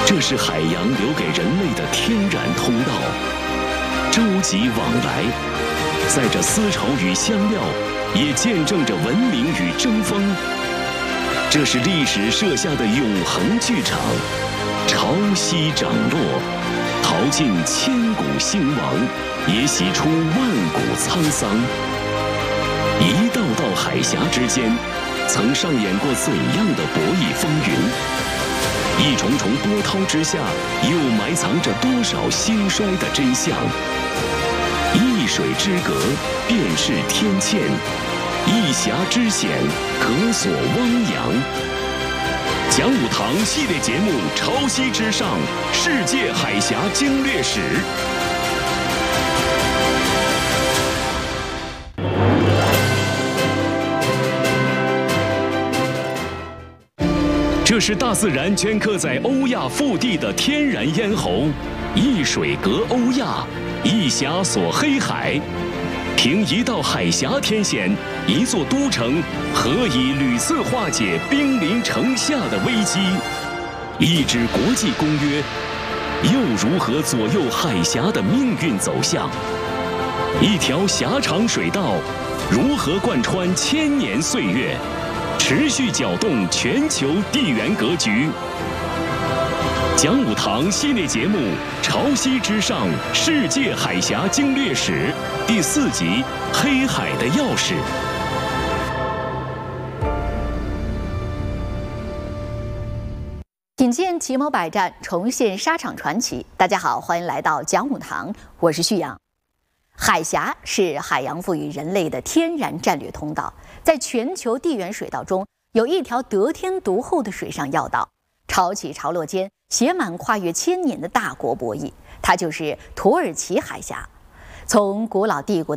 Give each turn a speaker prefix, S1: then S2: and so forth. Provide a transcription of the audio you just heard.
S1: 这是海洋留给人类的天然通道，舟楫往来，在这思潮与香料，也见证着文明与争锋。这是历史设下的永恒剧场，潮汐涨落，淘尽千古兴亡，也洗出万古沧桑。一道道海峡之间，曾上演过怎样的博弈风云？一重重波涛之下，又埋藏着多少兴衰的真相？一水之隔，便是天堑；一峡之险，可锁汪洋。讲武堂系列节目《潮汐之上：世界海峡经略史》。这是大自然镌刻在欧亚腹地的天然咽喉，一水隔欧亚，一峡锁黑海。凭一道海峡天险，一座都城，何以屡次化解兵临城下的危机？一纸国际公约，又如何左右海峡的命运走向？一条狭长水道，如何贯穿千年岁月？持续搅动全球地缘格局。讲武堂系列节目《潮汐之上：世界海峡经略史》第4集《黑海的钥匙》。
S2: 品鉴奇谋百战，重现沙场传奇。大家好，欢迎来到讲武堂，我是旭阳。海峡是海洋赋予人类的天然战略通道，在全球地缘水道中，有一条得天独厚的水上要道，潮起潮落间写满跨越千年的大国博弈，它就是土耳其海峡。从古老帝国